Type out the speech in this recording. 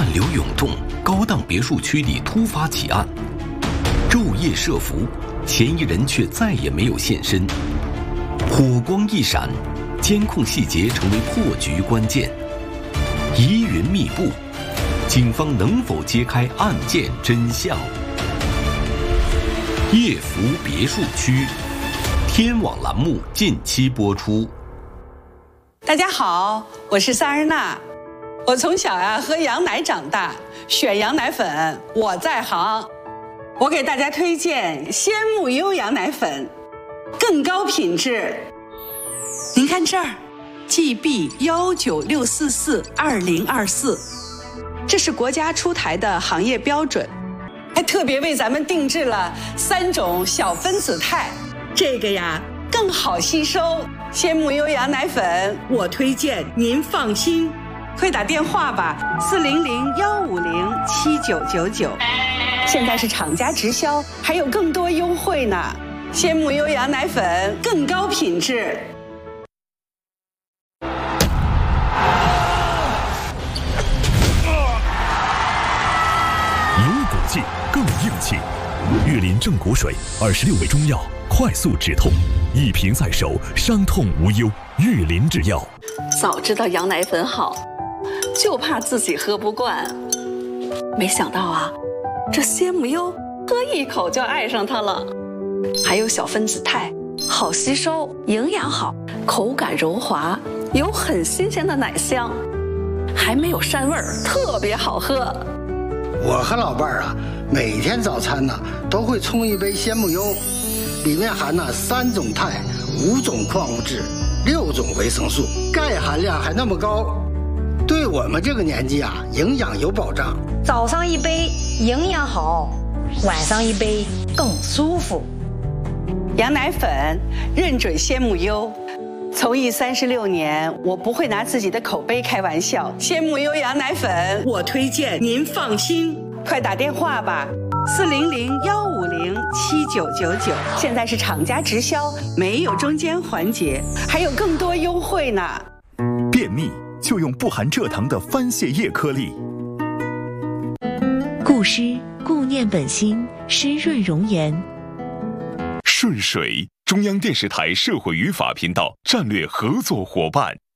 暗流涌动，高档别墅区里突发奇案，昼夜设伏，嫌疑人却再也没有现身。火光一闪，监控细节成为破局关键。疑云密布，警方能否揭开案件真相？叶福别墅区，天网栏目近期播出。 大家好，我是萨日娜。我从小喝羊奶长大，选羊奶粉我在行。我给大家推荐鲜木优羊奶粉，更高品质。您看这儿 GB196442024，这是国家出台的行业标准，还特别为咱们定制了3种小分子肽，这个更好吸收。鲜木优羊奶粉我推荐您放心，快打电话吧，400-150-7999。现在是厂家直销，还有更多优惠呢。鲜木优羊奶粉更高品质。 有骨气更硬气，玉林正骨水26味中药，快速止痛，一瓶在手，伤痛无忧。玉林制药。 早知道羊奶粉好，就怕自己喝不惯。没想到这鲜木优喝一口就爱上它了。还有小分子肽，好吸收，营养好，口感柔滑，有很新鲜的奶香，还没有膻味儿，特别好喝。 我和老伴儿每天早餐都会冲一杯鲜木优，里面含3种肽、5种矿物质、6种维生素，钙含量还那么高，对我们这个年纪营养有保障。 早上一杯营养好，晚上一杯更舒服。 羊奶粉认准鲜木优，从艺36年，我不会拿自己的口碑开玩笑。鲜木优羊奶粉我推荐您放心，快打电话吧，400-150-7999。现在是厂家直销，没有中间环节，还有更多优惠呢。 便秘就用不含蔗糖的番泻叶颗粒。 固湿固念本心，湿润容颜。 顺水，中央电视台社会与法频道战略合作伙伴。